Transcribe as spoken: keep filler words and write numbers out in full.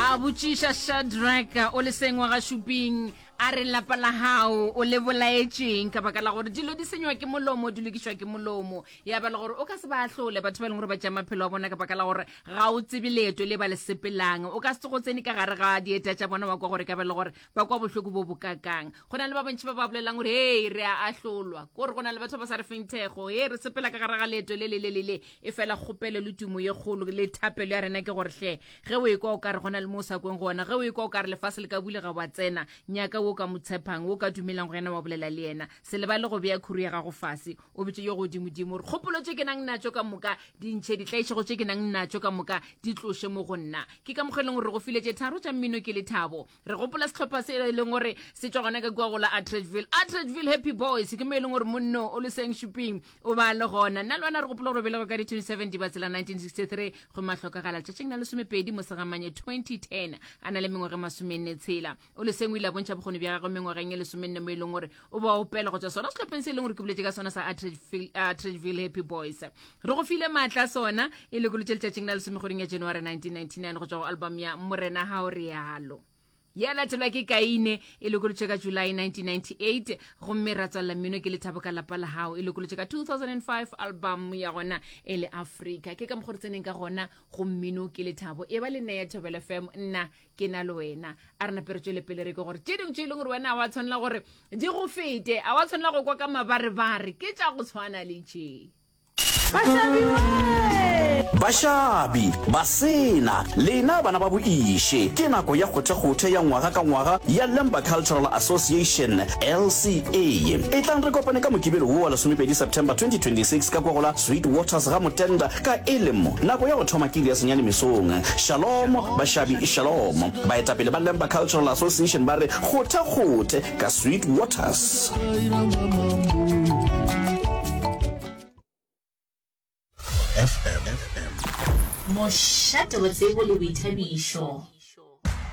a botšiša Shadrack o le sengwa ga šuping a re lapa la hao o le bolaetšeng ka baka la gore dilo di senywa ke molomo di lokišwa ke molomo ya ba le gore o ka se ba hlole batho ba leng gore ba tša maphelo a bona ka baka la gore ga o tsebe leeto le ba le sepelang o ka se go tsene ka gare ga dieta tša bona ba kwa gore ka ba le gore ba kwa bohloko bo bokakang go na le ba bantši ba ba bolelang gore hei re a ahlolwa kore go na le batho ba sa re feng thego hei re sepela ka gare ga leeto le le le le le e fela kgopelo le tumo ye kgolo le thapelo ya rena ke gore hle ge o e kwa o ka re go na le mo sa kweng go ona ge o e kwa o ka re lefase le ka bule ga wa tsena nyaka o ka motshepang o ka dumelang go ena wa bolela le yena se le ba le go bea khuru ya gago fase o bitse yo go dimodimo re kgopolo tše ke nang natšo ka moka di ntšhe di tlaišego tše ke nang natšo ka moka di tloshe mo go nna ke ka mogeleng gore go file tše tharo tša mmino ke le thabo re gopola setlhopha se e leng gore se tšwa gona ka kua go la Atteridgeville Atteridgeville Happy Boys ke mo e leng gore monno o le seng shopping o ba le gona nna le wena re gopola gore belego ka di twenty-seven di ba tsela nineteen sixty-three go mahlokagala tšatšeng na le somepedi mo segamanye twenty ten a na le mengwaga masomenne tshela o le sengwe ile a bontšha bokgoni bja gagwe mengwageng e lesomenne mo e leng gore o ba opela go tšwa sona setlhopheng se e leng gore ke boletse ka sona sa Atteridgeville Happy Boys re go file maatla sona e le go letše letšatšeng la lesomekgweding ya January nineteen ninety-nine go tšwa go album ya Morena ha o re yalo ya latelwa ke Kaine e le go letše ka July nineteen ninety-eight gomme ra tswalela mmino ke lethabo ka lapa la hao e le go letše ka two thousand five album ya gona e le Africa ke ka mokgwa re tseneng ka gona go mmino ke lethabo e ba le nna ya Thobela F M nna ke na le wena a re napere tšwele pele re ke gore tše dingwe tše e leng gore wena a wa tshwanela gore di go fete a wa tshwanela go kwa ka mabarebare ke tša go tshwana le tše Bashabi basena lena bana ba boiše ke nako ya kgothekgothe ya ngwaga ka ngwaga ya Lemba Cultural Association L C A e tlang re kopane ka mokibelo wo wa lesomepedi September twenty twenty-six ka kwa go la Sweet Waters ga Motenda ka Elemo nako ya go thoma ke ya senyane mesong shalom bashabi shalom baetapele ba Lemba Cultural Association ba re kgothekgothe ka Sweet Waters. F M. Mošate wa tsebo le boithabišo.